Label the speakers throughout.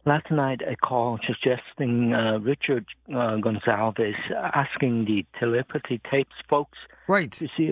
Speaker 1: Last night I called suggesting Richard Gonzalez asking the telepathy tapes folks
Speaker 2: Right.
Speaker 1: to see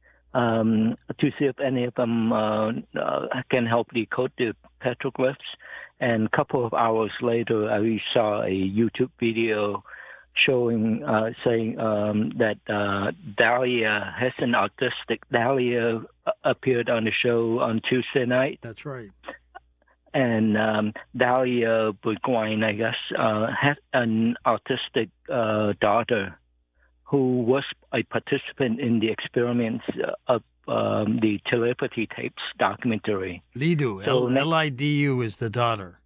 Speaker 1: if any of them can help decode the petroglyphs. And a couple of hours later, I saw a YouTube video showing saying that Dahlia has an autistic. Dahlia appeared on the show on Tuesday night.
Speaker 2: That's right.
Speaker 1: And Dahlia Burgoyne, I guess, had an autistic daughter who was a participant in the experiments of the telepathy tapes documentary.
Speaker 2: Lidu,
Speaker 1: So
Speaker 2: Lidu is the daughter.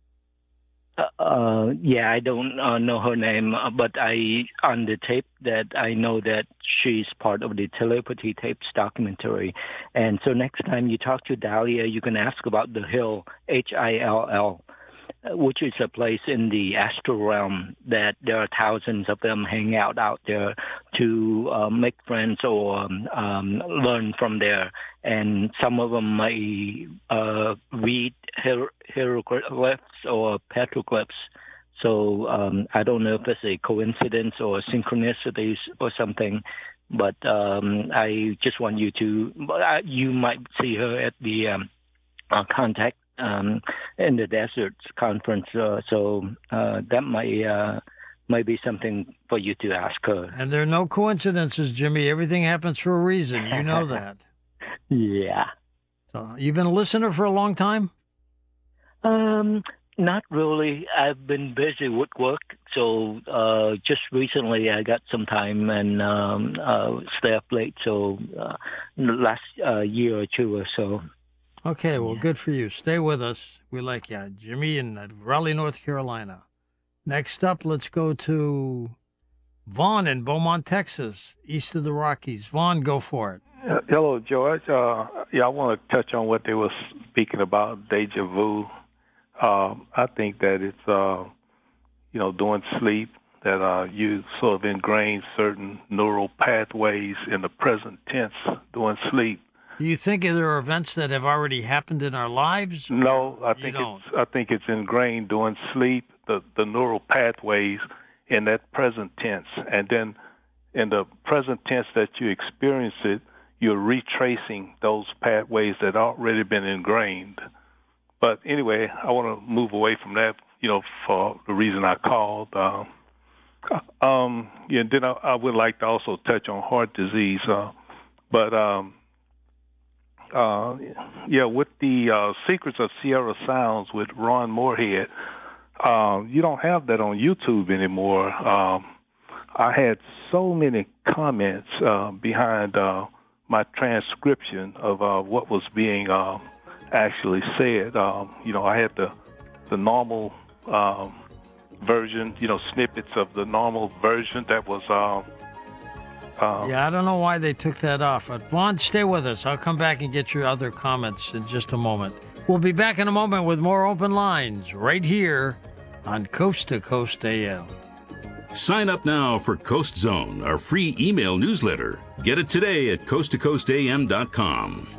Speaker 1: Yeah, I don't know her name, but on the tape that I know that she's part of the telepathy tapes documentary. And so next time you talk to Dahlia, you can ask about the Hill, Hill, which is a place in the astral realm that there are thousands of them hang out there to make friends or learn from there. And some of them may read hieroglyphs or petroglyphs. So I don't know if it's a coincidence or synchronicities or something, but I just want you to, you might see her at the Contact in the Deserts conference, so that might be something for you to ask her.
Speaker 2: And there are no coincidences, Jimmy. Everything happens for a reason. You know that.
Speaker 1: Yeah.
Speaker 2: So you've been a listener for a long time?
Speaker 1: Not really. I've been busy with work, so just recently I got some time and stay up late. So last year or two or so.
Speaker 2: Okay, well, good for you. Stay with us. We like you. Jimmy in Raleigh, North Carolina. Next up, let's go to Vaughn in Beaumont, Texas, east of the Rockies. Vaughn, go for it.
Speaker 3: Hello, George. I want to touch on what they were speaking about, deja vu. I think that it's, during sleep that you sort of ingrain certain neural pathways in the present tense during sleep.
Speaker 2: Do you think there are events that have already happened in our lives?
Speaker 3: No, I think it's ingrained during sleep, the neural pathways in that present tense. And then in the present tense that you experience it, you're retracing those pathways that already been ingrained. But anyway, I want to move away from that, for the reason I called. And then I would like to also touch on heart disease. With the Secrets of Sierra Sounds with Ron Moorhead, you don't have that on YouTube anymore. I had so many comments behind my transcription of what was being actually said. I had the normal version, snippets of the normal version that was...
Speaker 2: yeah, I don't know why they took that off. But Vaughn, stay with us. I'll come back and get your other comments in just a moment. We'll be back in a moment with more open lines right here on Coast to Coast AM.
Speaker 4: Sign up now for Coast Zone, our free email newsletter. Get it today at coasttocoastam.com.